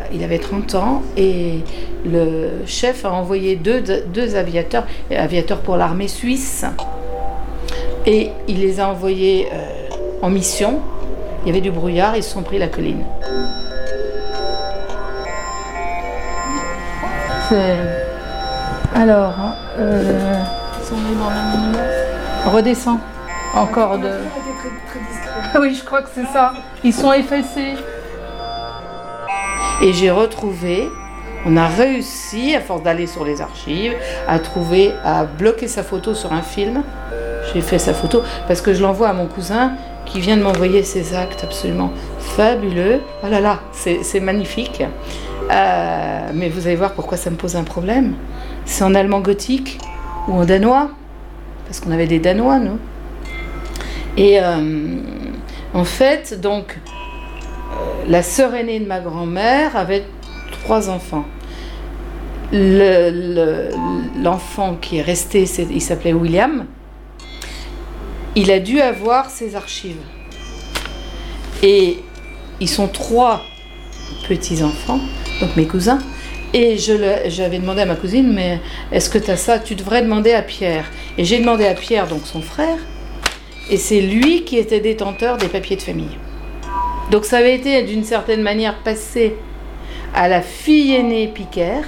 il avait 30 ans et le chef a envoyé deux aviateurs pour l'armée suisse. Et il les a envoyés en mission. Il y avait du brouillard, ils se sont pris la colline. Alors, Ils sont venus dans la nuit. redescends. Encore de... Très discret. Oui, je crois que c'est ça. Ils sont effacés. Et j'ai retrouvé, on a réussi, à force d'aller sur les archives, à bloquer sa photo sur un film. J'ai fait sa photo parce que je l'envoie à mon cousin qui vient de m'envoyer ces actes absolument fabuleux. Oh là là, c'est magnifique. Mais vous allez voir pourquoi ça me pose un problème. C'est en allemand gothique ou en danois, parce qu'on avait des Danois, nous. Et en fait, donc, la sœur aînée de ma grand-mère avait 3 enfants. L'enfant qui est resté, il s'appelait William. Il a dû avoir ses archives. Et ils sont 3 petits-enfants, donc mes cousins. Et j'avais demandé à ma cousine, mais est-ce que tu as ça? Tu devrais demander à Pierre. Et j'ai demandé à Pierre, donc son frère, et c'est lui qui était détenteur des papiers de famille. Donc ça avait été d'une certaine manière passé à la fille aînée Piquer,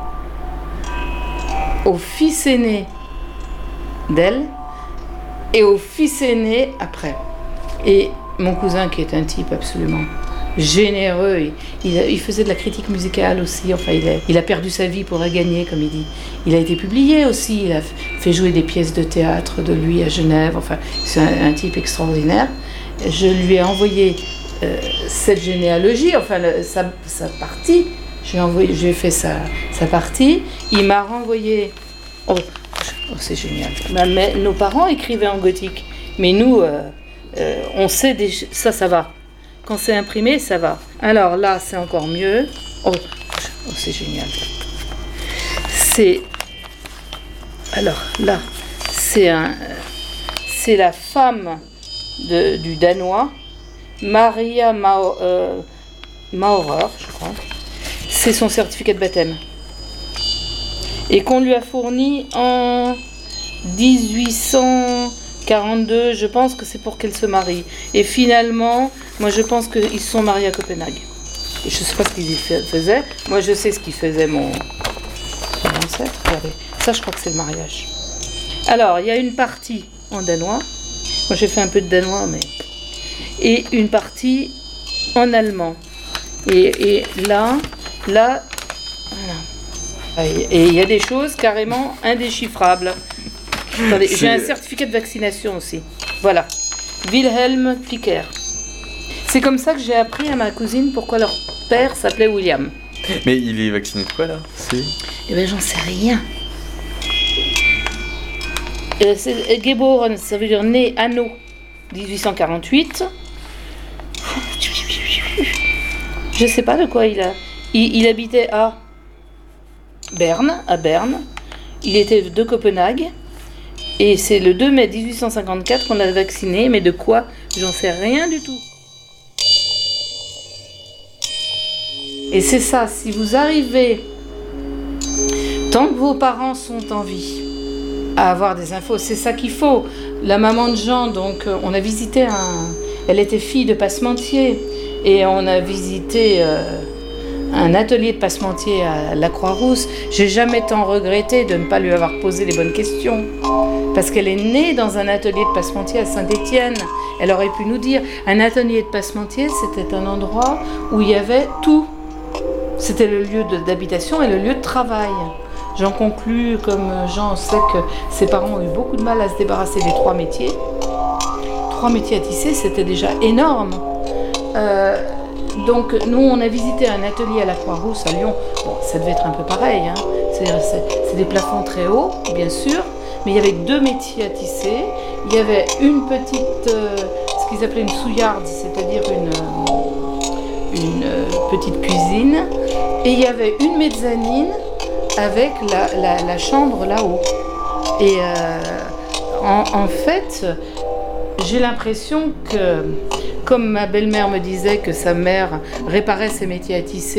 au fils aîné d'elle, et au fils aîné après. Et mon cousin, qui est un type absolument généreux, il faisait de la critique musicale aussi, enfin il a perdu sa vie pour la gagner, comme il dit. Il a été publié aussi, il a fait jouer des pièces de théâtre de lui à Genève, enfin c'est un type extraordinaire. Je lui ai envoyé cette généalogie, enfin sa partie, j'ai fait sa partie, il m'a renvoyé... Oh, c'est génial. Mais nos parents écrivaient en gothique, mais nous, on sait ça va. Quand c'est imprimé, ça va. Alors là, c'est encore mieux. Oh, c'est génial. Alors là, c'est la femme du Danois, Maria Maurer, je crois. C'est son certificat de baptême. Et qu'on lui a fourni en 1842, je pense que c'est pour qu'elle se marie. Et finalement, moi je pense qu'ils se sont mariés à Copenhague. Et je ne sais pas ce qu'ils y faisaient. Moi je sais ce qu'il faisait mon ancêtre. Regardez. Ça, je crois que c'est le mariage. Alors, il y a une partie en danois. Moi j'ai fait un peu de danois, mais... Et une partie en allemand. Et là, voilà. Et il y a des choses carrément indéchiffrables. Attendez, j'ai un certificat de vaccination aussi. Voilà. Wilhelm Piquer. C'est comme ça que j'ai appris à ma cousine pourquoi leur père s'appelait William. Mais il est vacciné de quoi là? Eh ben j'en sais rien. C'est geboren, ça veut dire né anno 1848. Je sais pas de quoi il a. Il habitait à Berne. Il était de Copenhague. Et c'est le 2 mai 1854 qu'on l'a vacciné. Mais de quoi? J'en sais rien du tout. Et c'est ça, si vous arrivez, tant que vos parents sont en vie, à avoir des infos, c'est ça qu'il faut. La maman de Jean, donc, on a visité elle était fille de passementier. Et on a visité un atelier de passementier à la Croix-Rousse. J'ai jamais tant regretté de ne pas lui avoir posé les bonnes questions. Parce qu'elle est née dans un atelier de passementier à Saint-Étienne. Elle aurait pu nous dire. Un atelier de passementier, c'était un endroit où il y avait tout. C'était le lieu d'habitation et le lieu de travail. J'en conclus, comme Jean sait que ses parents ont eu beaucoup de mal à se débarrasser des 3 métiers. 3 métiers à tisser, c'était déjà énorme. Donc nous on a visité un atelier à la Croix-Rousse à Lyon. Bon, ça devait être un peu pareil, hein. C'est des plafonds très hauts, bien sûr, mais il y avait 2 métiers à tisser. Il y avait une petite, ce qu'ils appelaient une souillarde, c'est-à-dire une petite cuisine, et il y avait une mezzanine avec la chambre là-haut. Et en fait, j'ai l'impression que, comme ma belle-mère me disait que sa mère réparait ses métiers à tisser,